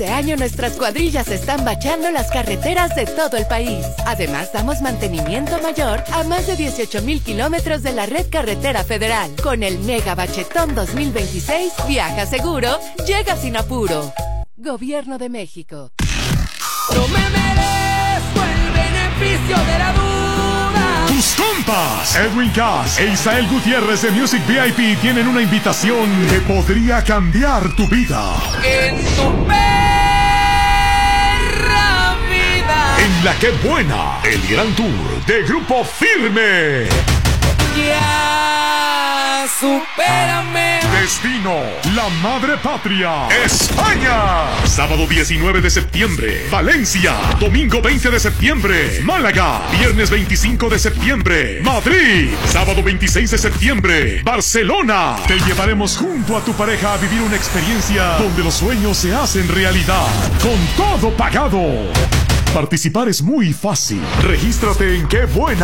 Este año nuestras cuadrillas están bachando las carreteras de todo el país. Además, damos mantenimiento mayor a más de 18,000 kilómetros de la red carretera federal. Con el Mega Bachetón 2026, viaja seguro, llega sin apuro. Gobierno de México. No me merezco el beneficio de la duda. Tus compas, Edwin Cass e Isael Gutiérrez de Music VIP tienen una invitación que podría cambiar tu vida. En tu En La Que Buena, el gran tour de Grupo Firme. Ya, supérame. Destino, la madre patria, España. Sábado 19 de septiembre, Valencia. Domingo 20 de septiembre, Málaga. Viernes 25 de septiembre, Madrid. Sábado 26 de septiembre, Barcelona. Te llevaremos junto a tu pareja a vivir una experiencia donde los sueños se hacen realidad. Con todo pagado. Participar es muy fácil. Regístrate en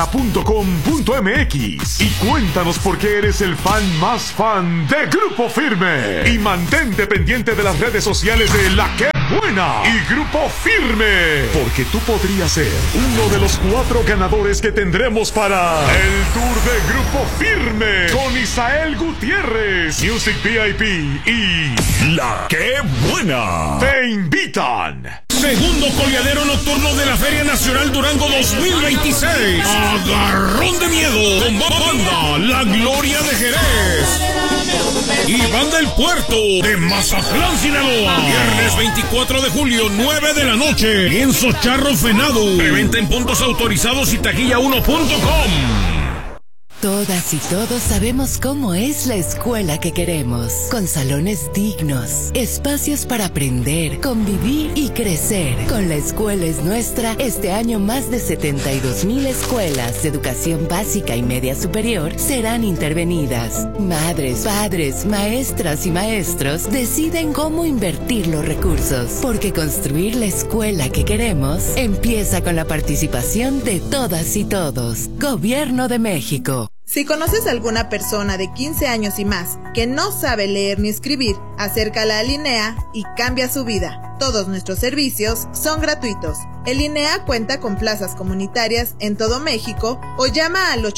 quebuena.com.mx y cuéntanos por qué eres el fan más fan de Grupo Firme. Y mantente pendiente de las redes sociales de La Que Buena y Grupo Firme, porque tú podrías ser uno de los 4 ganadores que tendremos para el tour de Grupo Firme con Isael Gutiérrez, Music VIP y La Que Buena. Te invitan. Segundo coleadero nocturno de la Feria Nacional Durango 2026. Agarrón de miedo con banda La Gloria de Jerez y banda El Puerto de Mazatlán, Sinaloa. Viernes 24 de julio, 9 de la noche, Lienzo Charro Fenado. Preventa en puntos autorizados y taquilla1.com. Todas y todos sabemos cómo es la escuela que queremos, con salones dignos, espacios para aprender, convivir y crecer. Con La Escuela Es Nuestra, este año más de 72,000 escuelas de educación básica y media superior serán intervenidas. Madres, padres, maestras y maestros deciden cómo invertir los recursos, porque construir la escuela que queremos empieza con la participación de todas y todos. Gobierno de México. Si conoces a alguna persona de 15 años y más que no sabe leer ni escribir, acércala al INEA y cambia su vida. Todos nuestros servicios son gratuitos. El INEA cuenta con plazas comunitarias en todo México o llama al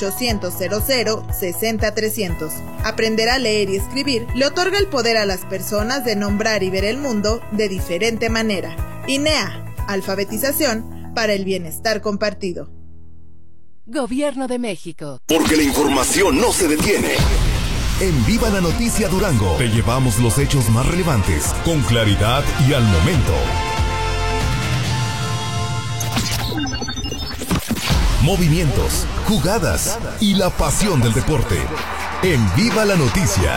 800-00-60-300. Aprender a leer y escribir le otorga el poder a las personas de nombrar y ver el mundo de diferente manera. INEA, alfabetización para el bienestar compartido. Gobierno de México. Porque la información no se detiene. En Viva la Noticia Durango te llevamos los hechos más relevantes, con claridad y al momento. Movimientos, jugadas y la pasión del deporte. En Viva la Noticia.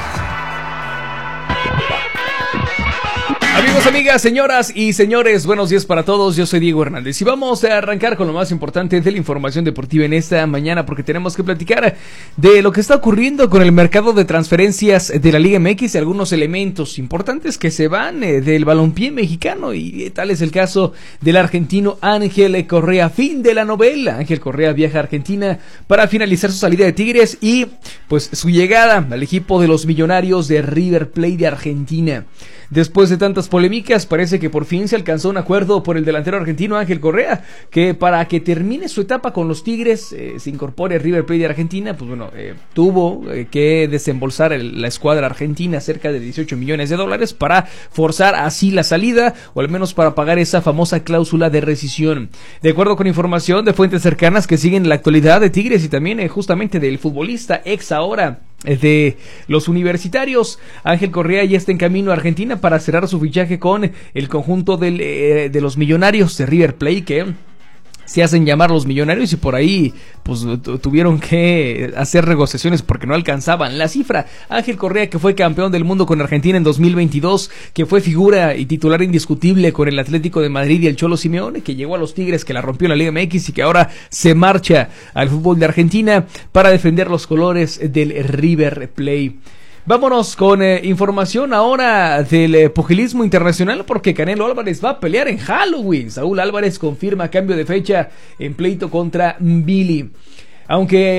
Amigos, amigas, señoras y señores, buenos días para todos. Yo soy Diego Hernández y vamos a arrancar con lo más importante de la información deportiva en esta mañana, porque tenemos que platicar de lo que está ocurriendo con el mercado de transferencias de la Liga MX y algunos elementos importantes que se van del balompié mexicano, y tal es el caso del argentino Ángel Correa. Fin de la novela. Ángel Correa viaja a Argentina para finalizar su salida de Tigres y pues su llegada al equipo de los Millonarios de River Plate de Argentina. Después de tantas polémicas, parece que por fin se alcanzó un acuerdo por el delantero argentino Ángel Correa, que para que termine su etapa con los Tigres, se incorpore a River Plate de Argentina, pues bueno, tuvo que desembolsar la escuadra argentina cerca de $18 millones para forzar así la salida, o al menos para pagar esa famosa cláusula de rescisión. De acuerdo con información de fuentes cercanas que siguen la actualidad de Tigres y también justamente del futbolista ex ahora de los universitarios, Ángel Correa ya está en camino a Argentina para cerrar su fichaje con el conjunto de los Millonarios de River Plate, que se hacen llamar los Millonarios, y por ahí pues tuvieron que hacer negociaciones porque no alcanzaban la cifra. Ángel Correa, que fue campeón del mundo con Argentina en 2022, que fue figura y titular indiscutible con el Atlético de Madrid y el Cholo Simeone, que llegó a los Tigres, que la rompió en la Liga MX y que ahora se marcha al fútbol de Argentina para defender los colores del River Plate. Vámonos con información ahora del pugilismo internacional, porque Canelo Álvarez va a pelear en Halloween. Saúl Álvarez confirma cambio de fecha en pleito contra Billy. Aunque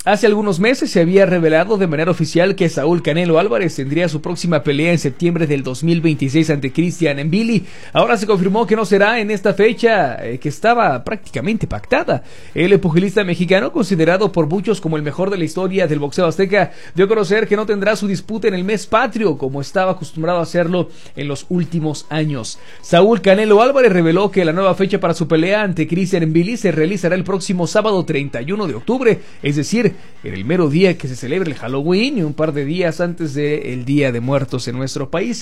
Hace algunos meses se había revelado de manera oficial que Saúl Canelo Álvarez tendría su próxima pelea en septiembre del 2026 ante Christian Mbili. Ahora se confirmó que no será en esta fecha que estaba prácticamente pactada. El pugilista mexicano, considerado por muchos como el mejor de la historia del boxeo azteca, dio a conocer que no tendrá su disputa en el mes patrio como estaba acostumbrado a hacerlo en los últimos años. Saúl Canelo Álvarez reveló que la nueva fecha para su pelea ante Christian Mbili se realizará el próximo sábado 31 de octubre, es decir, en el mero día que se celebra el Halloween y un par de días antes del Día de Muertos en nuestro país.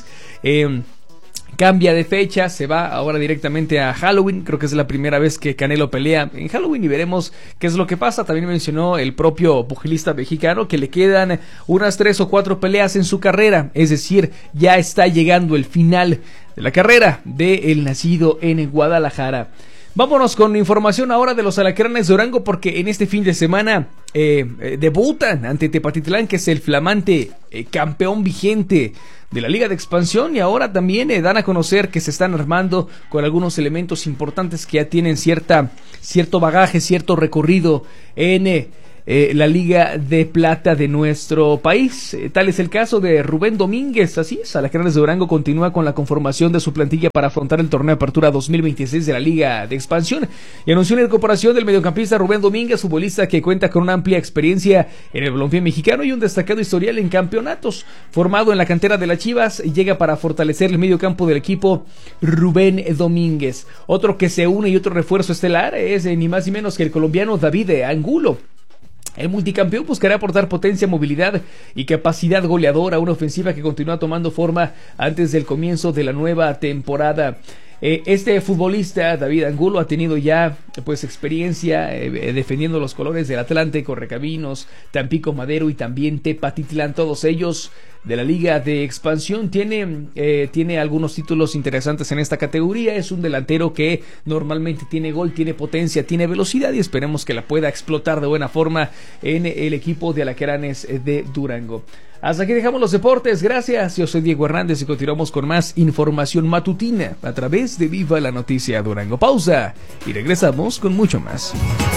Cambia de fecha, se va ahora directamente a Halloween. Creo que es la primera vez que Canelo pelea en Halloween y veremos qué es lo que pasa. También mencionó el propio pugilista mexicano que le quedan unas 3 o 4 peleas en su carrera, es decir, ya está llegando el final de la carrera del nacido en Guadalajara. Vámonos con información ahora de los Alacranes de Durango, porque en este fin de semana debutan ante Tepatitlán, que es el flamante campeón vigente de la Liga de Expansión, y ahora también dan a conocer que se están armando con algunos elementos importantes que ya tienen cierto bagaje, cierto recorrido en la Liga de Plata de nuestro país. Tal es el caso de Rubén Domínguez. Así es, Alacranes de Durango continúa con la conformación de su plantilla para afrontar el torneo de apertura 2026 de la Liga de Expansión, y anunció la incorporación del mediocampista Rubén Domínguez, futbolista que cuenta con una amplia experiencia en el balompié mexicano y un destacado historial en campeonatos. Formado en la cantera de las Chivas, llega para fortalecer el mediocampo del equipo Rubén Domínguez. Otro que se une y otro refuerzo estelar es ni más ni menos que el colombiano David Angulo. El multicampeón buscará aportar potencia, movilidad y capacidad goleadora a una ofensiva que continúa tomando forma antes del comienzo de la nueva temporada. Este futbolista, David Angulo, ha tenido ya experiencia defendiendo los colores del Atlante, Correcaminos, Tampico Madero y también Tepatitlán, todos ellos de la Liga de Expansión. Tiene algunos títulos interesantes en esta categoría. Es un delantero que normalmente tiene gol, tiene potencia, tiene velocidad, y esperemos que la pueda explotar de buena forma en el equipo de Alacranes de Durango. Hasta aquí dejamos los deportes, gracias. Yo soy Diego Hernández y continuamos con más información matutina a través de Viva la Noticia Durango. Pausa y regresamos con mucho más.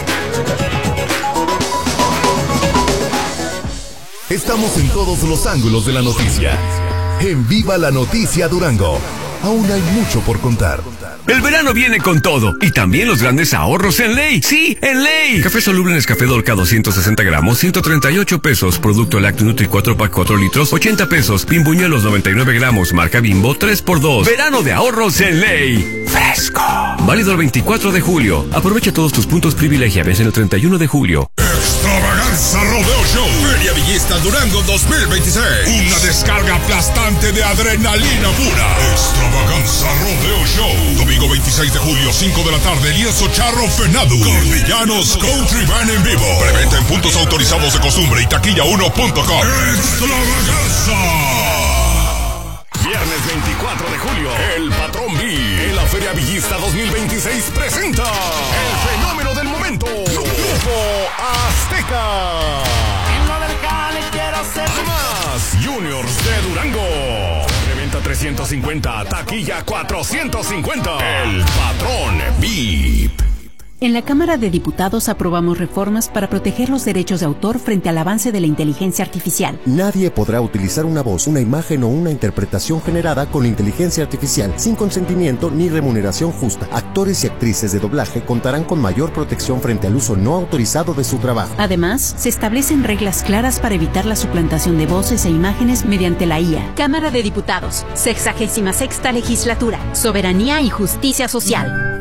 Estamos en todos los ángulos de la noticia. En Viva la Noticia Durango. Aún hay mucho por contar. El verano viene con todo, y también los grandes ahorros en Ley. ¡Sí, en Ley! Café soluble Nescafé Dolca 260 gramos, 138 pesos. Producto Lácteo Nutri 4 pack 4 litros, 80 pesos. Bimbuñuelos 99 gramos, marca Bimbo, 3x2. Verano de ahorros en Ley. ¡Fresco! Válido el 24 de julio. Aprovecha todos tus puntos privilegiables en el 31 de julio. Extravaganza Rodeo Show, Feria Villista Durango 2026. Una descarga aplastante de adrenalina pura. Extravaganza Rodeo Show, domingo 26 de julio, 5 de la tarde, Lienzo Charro Fenadu, con Villanos Country Band en vivo. Preventa en puntos autorizados de costumbre y taquilla1.com. Extravaganza. Viernes 24 de julio, el Patrón B en la Feria Villista 2026 presenta el fenómeno del momento, Grupo Azteca. Además, Juniors de Durango. Preventa 350, taquilla 450. El Patrón VIP. En la Cámara de Diputados aprobamos reformas para proteger los derechos de autor frente al avance de la inteligencia artificial. Nadie podrá utilizar una voz, una imagen o una interpretación generada con inteligencia artificial sin consentimiento ni remuneración justa. Actores y actrices de doblaje contarán con mayor protección frente al uso no autorizado de su trabajo. Además, se establecen reglas claras para evitar la suplantación de voces e imágenes mediante la IA. Cámara de Diputados, 66ª Legislatura, Soberanía y Justicia Social.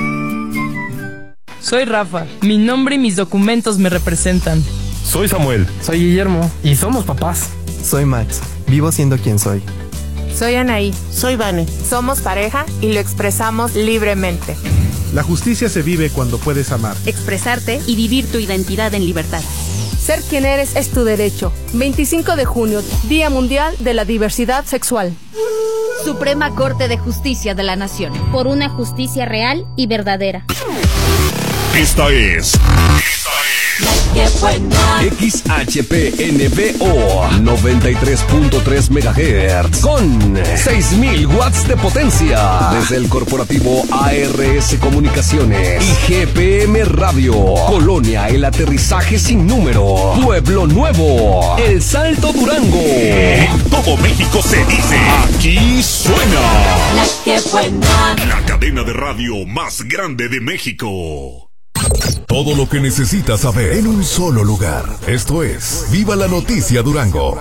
Soy Rafa, mi nombre y mis documentos me representan. Soy Samuel. Soy Guillermo y somos papás. Soy Max, vivo siendo quien soy. Soy Anaí. Soy Vane. Somos pareja y lo expresamos libremente. La justicia se vive cuando puedes amar, expresarte y vivir tu identidad en libertad. Ser quien eres es tu derecho. 25 de junio, Día Mundial de la Diversidad Sexual. Suprema Corte de Justicia de la Nación. Por una justicia real y verdadera. Esta es XHPNBO 93.3 MHz con 6,000 watts de potencia desde el corporativo ARS Comunicaciones y GPM Radio. Colonia El Aterrizaje Sin Número, Pueblo Nuevo, El Salto Durango. En todo México se dice, aquí suena la cadena de radio más grande de México. Todo lo que necesitas saber en un solo lugar. Esto es Viva la Noticia Durango.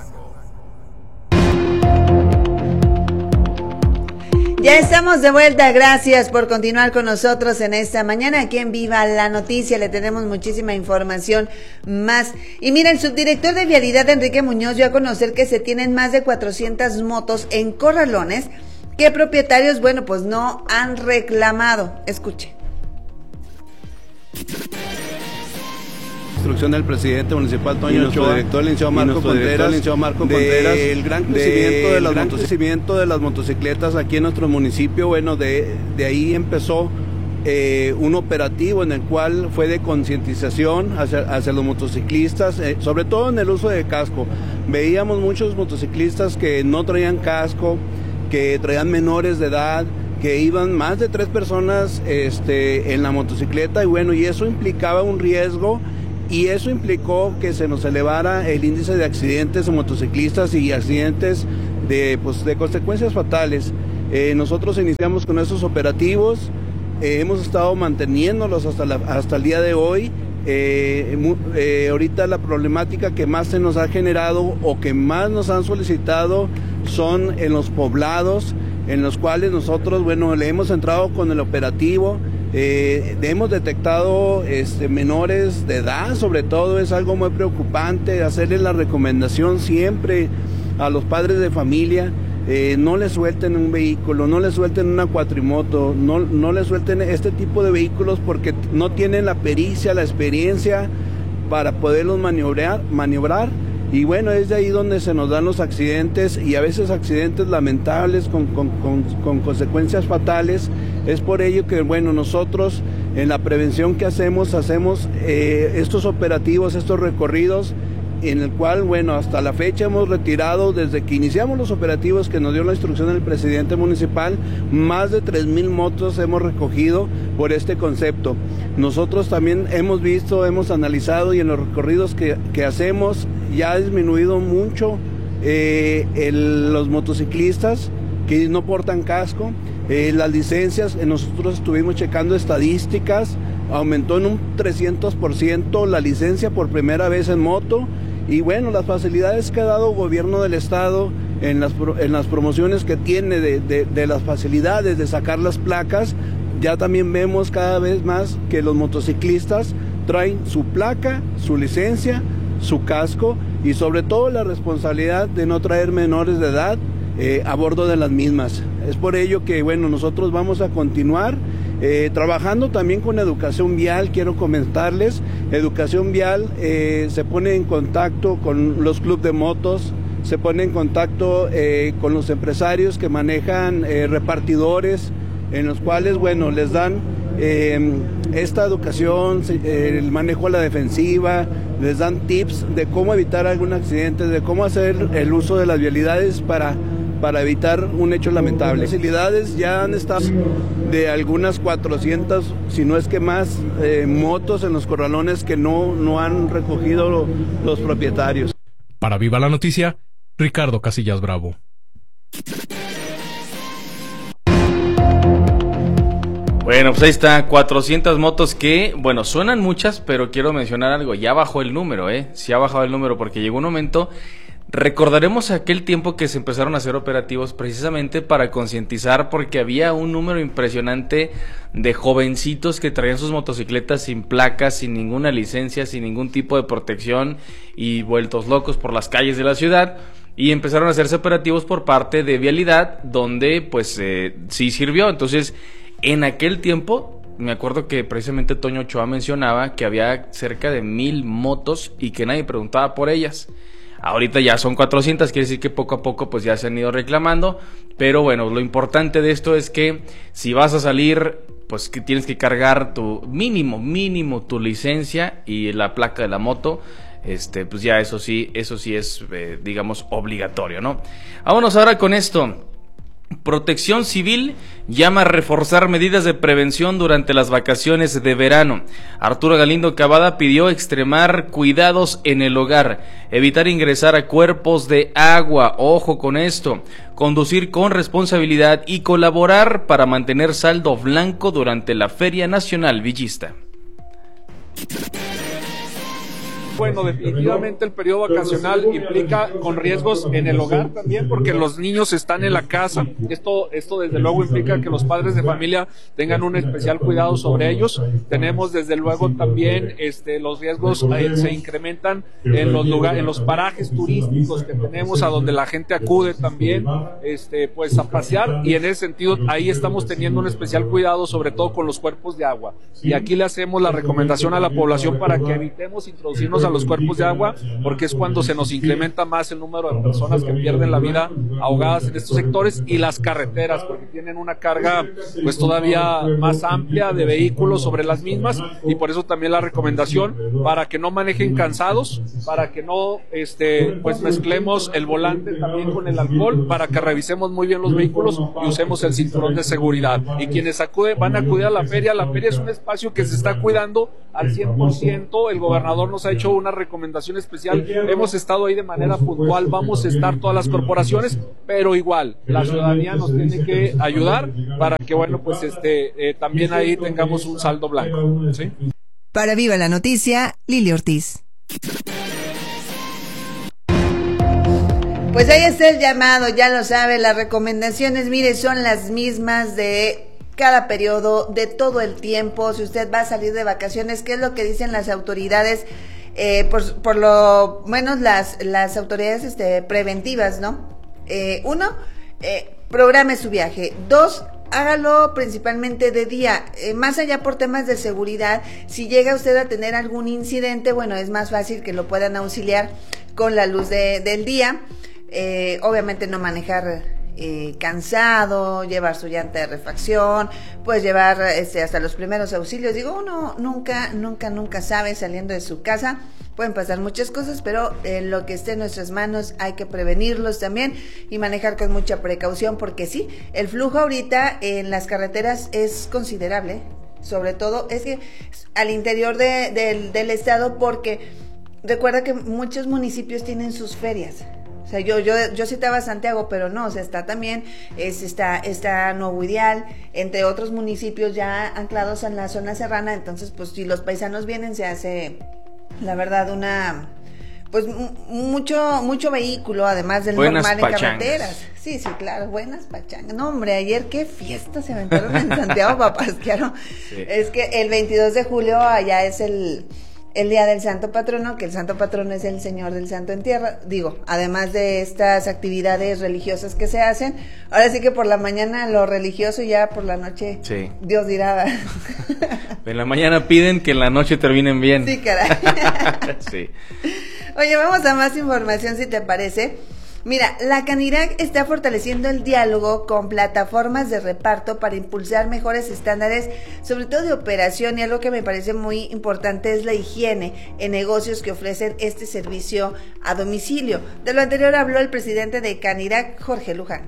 Ya estamos de vuelta, gracias por continuar con nosotros en esta mañana aquí en Viva la Noticia, le tenemos muchísima información más. Y mira, el subdirector de Vialidad, Enrique Muñoz, dio a conocer que se tienen más de 400 motos en corralones que propietarios, bueno, pues no han reclamado. Escuche. Instrucción del presidente municipal Toño Ochoa, director licenciado Marco Contreras, del gran crecimiento de las motocicletas aquí en nuestro municipio. Bueno, de ahí empezó un operativo en el cual fue de concientización hacia los motociclistas, sobre todo en el uso de casco. Veíamos muchos motociclistas que no traían casco, que traían menores de edad, que iban más de 3 personas en la motocicleta, y bueno, y eso implicaba un riesgo, y eso implicó que se nos elevara el índice de accidentes de motociclistas y accidentes de consecuencias fatales. Nosotros iniciamos con esos operativos, hemos estado manteniéndolos hasta el día de hoy. Ahorita la problemática que más se nos ha generado o que más nos han solicitado son en los poblados, en los cuales nosotros, bueno, le hemos entrado con el operativo. Hemos detectado menores de edad, sobre todo es algo muy preocupante, hacerles la recomendación siempre a los padres de familia, no les suelten un vehículo, no les suelten una cuatrimoto, no les suelten este tipo de vehículos porque no tienen la pericia, la experiencia para poderlos maniobrar. Y bueno, es de ahí donde se nos dan los accidentes, y a veces accidentes lamentables con consecuencias fatales. Es por ello que, bueno, nosotros en la prevención que hacemos estos operativos, estos recorridos, en el cual, bueno, hasta la fecha hemos retirado, desde que iniciamos los operativos que nos dio la instrucción del presidente municipal, más de 3,000 motos hemos recogido por este concepto. Nosotros también hemos visto, hemos analizado, y en los recorridos que hacemos ya ha disminuido mucho los motociclistas que no portan casco. Las licencias, nosotros estuvimos checando estadísticas, aumentó en un 300% la licencia por primera vez en moto. Y bueno, las facilidades que ha dado el gobierno del estado en las promociones que tiene de las facilidades de sacar las placas, ya también vemos cada vez más que los motociclistas traen su placa, su licencia, su casco, y sobre todo la responsabilidad de no traer menores de edad a bordo de las mismas. Es por ello que, bueno, nosotros vamos a continuar trabajando también con educación vial. Quiero comentarles, educación vial se pone en contacto con los clubes de motos, se pone en contacto con los empresarios que manejan repartidores, en los cuales, bueno, les dan esta educación, el manejo a la defensiva, les dan tips de cómo evitar algún accidente, de cómo hacer el uso de las vialidades para evitar un hecho lamentable. Las facilidades ya han estado de algunas 400, si no es que más, motos en los corralones que no han recogido los propietarios. Para Viva la Noticia, Ricardo Casillas Bravo. Bueno, pues ahí está, 400 motos que, bueno, suenan muchas, pero quiero mencionar algo, ya bajó el número, sí ha bajado el número, porque llegó un momento, recordaremos aquel tiempo que se empezaron a hacer operativos precisamente para concientizar, porque había un número impresionante de jovencitos que traían sus motocicletas sin placas, sin ninguna licencia, sin ningún tipo de protección, y vueltos locos por las calles de la ciudad. Y empezaron a hacerse operativos por parte de Vialidad, donde pues sí sirvió. Entonces, en aquel tiempo, me acuerdo que precisamente Toño Ochoa mencionaba que había cerca de 1,000 motos y que nadie preguntaba por ellas. Ahorita ya son 400, quiere decir que poco a poco pues ya se han ido reclamando. Pero bueno, lo importante de esto es que si vas a salir pues que tienes que cargar tu mínimo tu licencia y la placa de la moto. Pues ya eso sí es, digamos, obligatorio, ¿no? Vámonos ahora con esto. Protección Civil llama a reforzar medidas de prevención durante las vacaciones de verano. Arturo Galindo Cavada pidió extremar cuidados en el hogar, evitar ingresar a cuerpos de agua, ojo con esto, conducir con responsabilidad y colaborar para mantener saldo blanco durante la Feria Nacional Villista. Bueno, definitivamente el periodo vacacional implica con riesgos en el hogar también, porque los niños están en la casa. Esto desde luego implica que los padres de familia tengan un especial cuidado sobre ellos. Tenemos desde luego también los riesgos se incrementan en los parajes turísticos que tenemos, a donde la gente acude también pues a pasear, y en ese sentido ahí estamos teniendo un especial cuidado, sobre todo con los cuerpos de agua. Y aquí le hacemos la recomendación a la población para que evitemos introducirnos a los cuerpos de agua, porque es cuando se nos incrementa más el número de personas que pierden la vida ahogadas en estos sectores, y las carreteras, porque tienen una carga pues todavía más amplia de vehículos sobre las mismas, y por eso también la recomendación para que no manejen cansados, para que no pues mezclemos el volante también con el alcohol, para que revisemos muy bien los vehículos y usemos el cinturón de seguridad. Y quienes van a acudir a la feria es un espacio que se está cuidando al 100%. El gobernador nos ha hecho una recomendación especial, hemos estado ahí de manera puntual, vamos a estar todas las corporaciones, pero igual la ciudadanía nos tiene que ayudar para que pues también ahí tengamos un saldo blanco, ¿sí? Para Viva la Noticia, Lili Ortiz. Pues ahí está el llamado, ya lo sabe, las recomendaciones, mire, son las mismas de cada periodo, de todo el tiempo. Si usted va a salir de vacaciones, ¿qué es lo que dicen las autoridades? Por lo menos las autoridades preventivas, ¿no? Uno, programe su viaje. Dos, hágalo principalmente de día, más allá por temas de seguridad. Si llega usted a tener algún incidente, bueno, es más fácil que lo puedan auxiliar con la luz del día. Obviamente no manejar cansado, llevar su llanta de refacción, pues llevar hasta los primeros auxilios. Digo, uno nunca sabe saliendo de su casa. Pueden pasar muchas cosas, pero lo que esté en nuestras manos hay que prevenirlos también y manejar con mucha precaución, porque sí, el flujo ahorita en las carreteras es considerable, sobre todo es que al interior del estado, porque recuerda que muchos municipios tienen sus ferias. O sea, yo citaba Santiago, pero no, o sea, está también, está Nuevo Ideal, entre otros municipios ya anclados en la zona serrana. Entonces, pues si los paisanos vienen, se hace, la verdad, pues mucho vehículo, además del buenas normal pachangas. En carreteras. Sí, claro, buenas pachangas. No, hombre, ayer qué fiesta se aventaron en Santiago, papás, claro. Sí. Es que el 22 de julio allá es el día del Santo Patrono, que el Santo Patrono es el Señor del Santo en Tierra. Digo, además de estas actividades religiosas que se hacen, ahora sí que por la mañana lo religioso y ya por la noche, sí, Dios dirá. En la mañana piden que en la noche terminen bien. Sí, caray. Sí. Oye, vamos a más información, si te parece. Mira, la Canirac está fortaleciendo el diálogo con plataformas de reparto para impulsar mejores estándares, sobre todo de operación, y algo que me parece muy importante es la higiene en negocios que ofrecen este servicio a domicilio. De lo anterior habló el presidente de Canirac, Jorge Luján.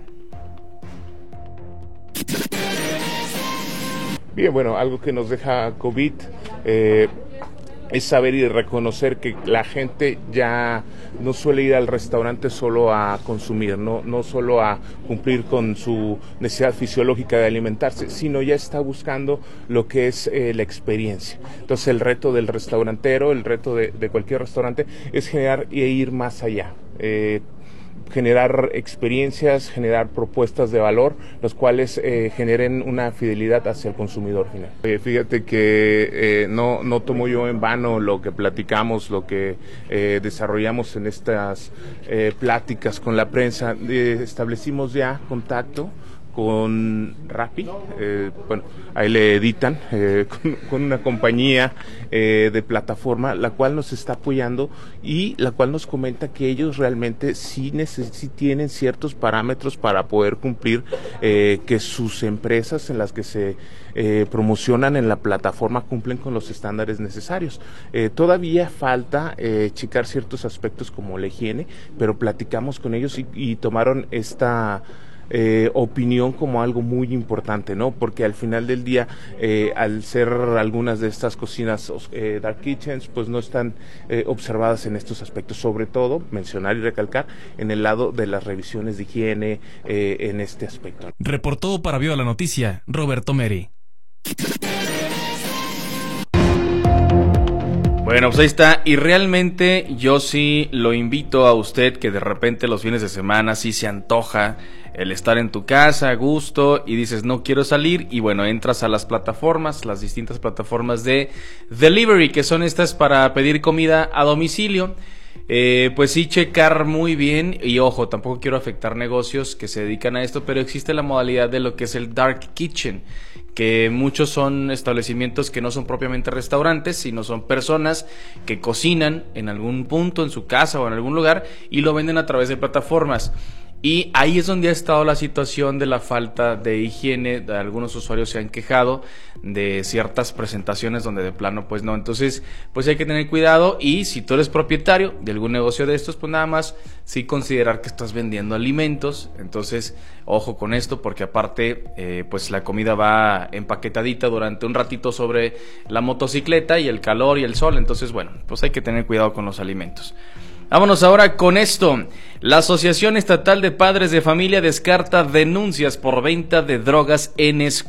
Bien, bueno, algo que nos deja COVID es saber y reconocer que la gente ya no suele ir al restaurante solo a consumir, no solo a cumplir con su necesidad fisiológica de alimentarse, sino ya está buscando lo que es la experiencia. Entonces el reto del restaurantero, el reto de cualquier restaurante es generar e ir más allá. Generar experiencias, generar propuestas de valor, los cuales generen una fidelidad hacia el consumidor final. Fíjate que no tomo yo en vano lo que platicamos, lo que desarrollamos en estas pláticas con la prensa. Establecimos ya contacto con Rappi, bueno, ahí le editan con una compañía de plataforma, la cual nos está apoyando y la cual nos comenta que ellos realmente sí tienen ciertos parámetros para poder cumplir, que sus empresas en las que se promocionan en la plataforma cumplen con los estándares necesarios. Todavía falta checar ciertos aspectos como la higiene, pero platicamos con ellos y tomaron esta opinión como algo muy importante, ¿no? Porque al final del día, al ser algunas de estas cocinas dark kitchens, pues no están observadas en estos aspectos, sobre todo mencionar y recalcar en el lado de las revisiones de higiene, en este aspecto. Reportó para Viva la Noticia, Roberto Meri. Bueno, pues ahí está, y realmente yo sí lo invito a usted que de repente los fines de semana sí se antoja el estar en tu casa a gusto y dices no quiero salir, y bueno, entras a las plataformas, las distintas plataformas de delivery, que son estas para pedir comida a domicilio. Pues sí, checar muy bien, y ojo, tampoco quiero afectar negocios que se dedican a esto, pero existe la modalidad de lo que es el dark kitchen, que muchos son establecimientos que no son propiamente restaurantes, sino son personas que cocinan en algún punto en su casa o en algún lugar y lo venden a través de plataformas. Y ahí es donde ha estado la situación de la falta de higiene. Algunos usuarios se han quejado de ciertas presentaciones donde de plano pues no. Entonces pues hay que tener cuidado, y si tú eres propietario de algún negocio de estos, pues nada más sí considerar que estás vendiendo alimentos. Entonces ojo con esto, porque aparte pues la comida va empaquetadita durante un ratito sobre la motocicleta y el calor y el sol. Entonces bueno, pues hay que tener cuidado con los alimentos. Vámonos ahora con esto. La Asociación Estatal de Padres de Familia descarta denuncias por venta de drogas en escuelas.